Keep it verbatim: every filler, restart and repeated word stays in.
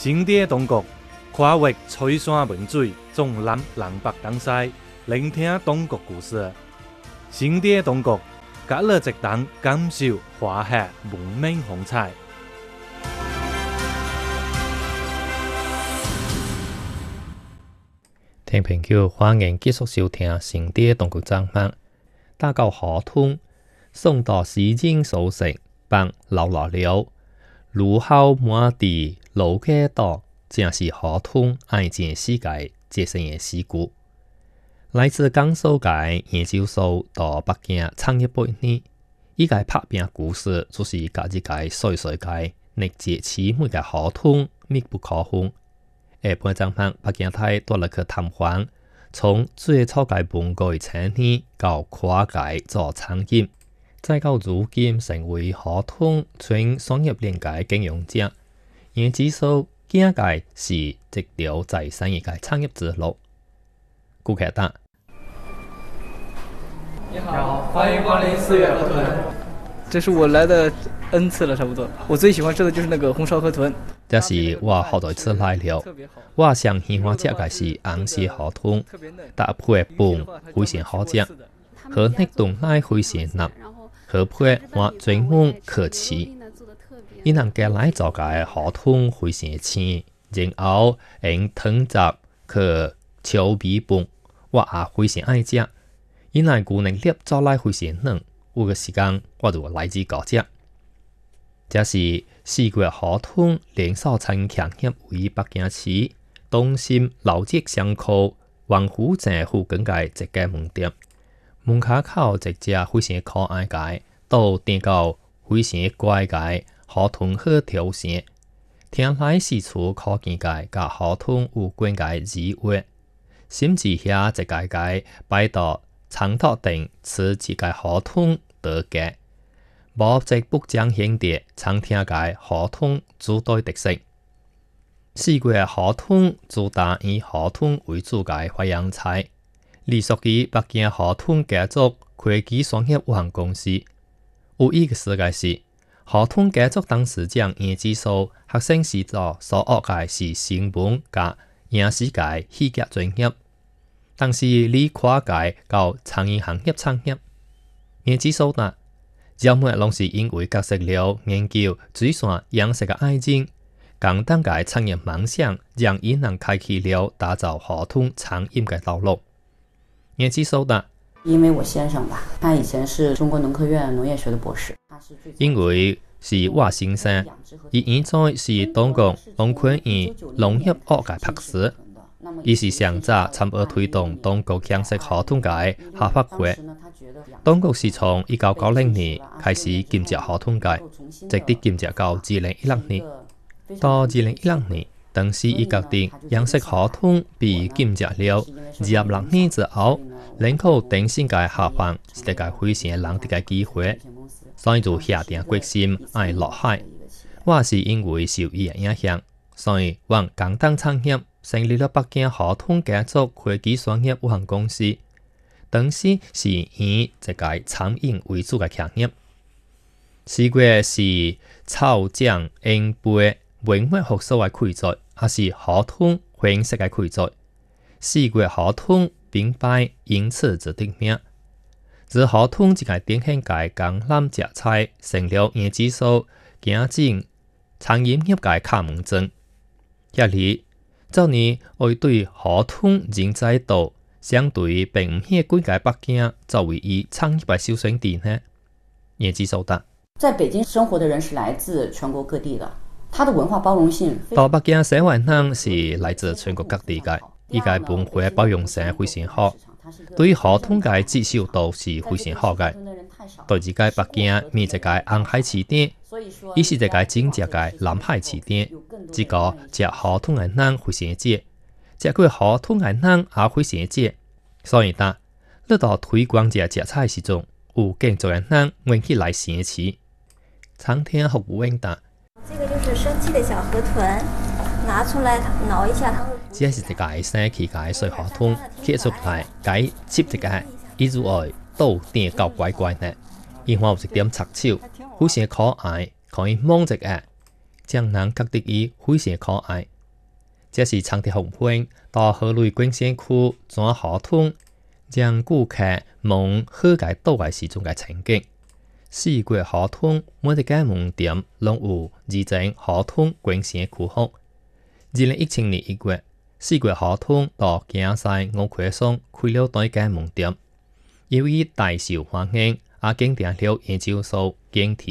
新店东国跨越翠山文水，从南南北东西，聆听东国故事。新店东国，隔了一档感受华夏文明风采。 聽朋友歡迎繼續收聽新店東國節目。打到河通，宋代詩人所成，幫流落了，盧後滿地路嘅道，正是河通愛情世界節成嘅事故。來自江蘇界研究所到北京創業八年，依個拍片故事就是家己界細細界，歷節姊妹嘅河通密不可分。下半節目北京台多了去探訪，從最初嘅本國青年到跨界做餐飲，再到如今成為河通全商業鏈嘅經營者。研究所境界是直條在產業嘅創業之路。顧客答： 你好，歡迎光臨四月河豚。這是我來的 N 次了，差不多。我最喜歡吃的就是那個紅燒河豚。 這是我好多次來了，我上喜歡食嘅是紅燒河豚，搭配飯非常好食，和那凍奶非常腍，和配我專門去吃。伊能嘅來做嘅河豚非常鮮，然後用湯汁去炒米飯，我也非常愛食。伊能古能粒做來非常嫩，有個時間我就來自高食。這是四月河豚連鎖餐強協會北京市東心老街巷口王府鎮附近嘅一間門店，門口口一隻非常可愛嘅，到店到非常乖嘅河豚好挑選，聽來是處可見嘅甲河豚有關嘅字話，甚至遐一個嘅擺到長托頂吃一個河豚得嘅。無直不彰顯的餐廳嘅河豚主對特色。四月河豚主打以河豚為主嘅淮揚菜，隸屬於北京河豚家族科技商業有限公司。有意思嘅是，河豚家族董事長研究所學生時代所學嘅是新聞加影視界戲劇專業，但是離跨界到餐飲行業產業，研究所呢？要麼攏是因為角色了研究水產養殖嘅愛情，簡單嘅產業夢想，讓伊能開啟了打造河豚餐飲嘅道路。研究所的， 因為我先生吧，他以前是中國農科院農業學的博士。 因為是我先生，伊現在是東國農科院農業學嘅博士。伊是上早參與推動東國養殖河豚嘅合法會。東國是從一九九零年開始禁止河豚界，直至禁止到二零一六年。到二零一六年，當時伊決定養殖河豚被禁止了。二十六年之後，人口定性嘅下放是一個非常難得嘅機會，所以就下定決心愛落海。我是因為受伊嘅影響，所以往廣東產業成立了北京河豚家族科技商業有限公司。當時是以一個餐飲為主嘅企業。四月是草醬煙杯文物學所嘅開作，也是河豚形式嘅開作。四月河豚並拜因此而得名。自河豚一個典型嘅江南食材，成了研究所行進餐飲業嘅卡門針。一里，昨年我對河豚人才多。相對並唔係規個北京作為以產業嘅首選地呢，研究所答。 在北京生活的人是來自全國各地的，它的文化包容性。 到北京生活人是來自全國各地嘅，依個文化包容性非常好，對於河豚嘅接受度是非常好嘅。對自己北京面一個紅海詞典，伊是一個真正嘅藍海詞典，只個食河豚嘅人非常少。食過河豚嘅人也非常少，所以呢，你到推廣這食材時陣，有更多嘅人願意來試吃。餐廳服務應答。 這個就是生吃的小河豚，拿出來撓一下，它會。 這是一個生起嘅水河豚，切出來解切一個，伊如愛倒墊到乖乖呢，伊還有一點插手，非常可愛，可以摸一個，將人覺得伊非常可愛。 這是長鐵紅point到河內關線區轉河通，將顧客望河界島嘅時鐘嘅情景。四月河通每一間門店攏有二整河通關線區號。二零一七年一月，四月河通到景西五溪上開了多間門店，由於大受歡迎，也經訂了研究所經提。